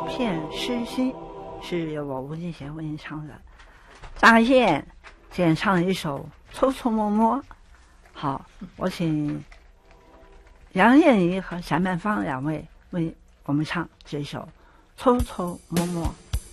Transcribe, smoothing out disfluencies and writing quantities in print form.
片诗心，是由我吴敬贤为您唱的。张燕先唱一首《偷偷摸摸》。好，我请杨燕妮和闪曼芳两位为我们唱这首《偷偷摸摸》。